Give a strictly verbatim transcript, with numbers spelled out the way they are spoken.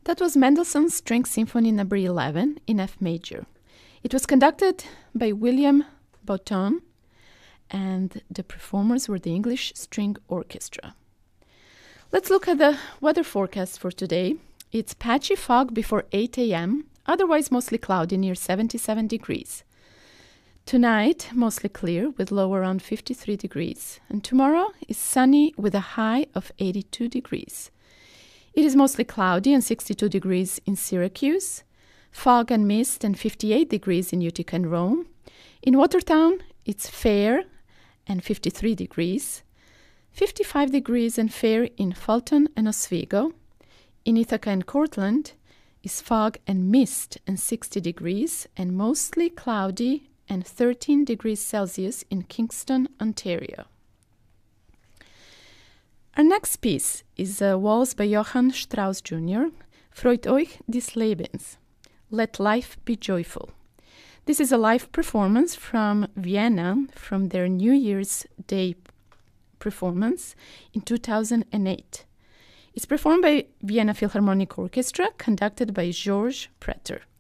That was Mendelssohn's String Symphony number eleven in F major. It was conducted by William Botton, and the performers were the English String Orchestra. Let's look at the weather forecast for today. It's patchy fog before eight a.m., otherwise mostly cloudy near seventy-seven degrees. Tonight, mostly clear with low around fifty-three degrees. And tomorrow is sunny with a high of eighty-two degrees. It is mostly cloudy and sixty-two degrees in Syracuse, fog and mist and fifty-eight degrees in Utica and Rome. In Watertown, it's fair and fifty-three degrees, fifty-five degrees and fair in Fulton and Oswego. In Ithaca and Cortland is fog and mist and sixty degrees, and mostly cloudy and thirteen degrees Celsius in Kingston, Ontario. Our next piece is a waltz by Johann Strauss Junior Freut euch des Lebens. Let life be joyful. This is a live performance from Vienna from their New Year's Day performance in two thousand eight. It's performed by Vienna Philharmonic Orchestra, conducted by Georges Preter.